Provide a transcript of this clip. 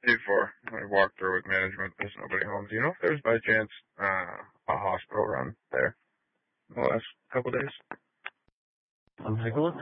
before I walked through with management. There's nobody home. Do you know if there's by chance a hospital run there in the last couple of days? I'll take a look.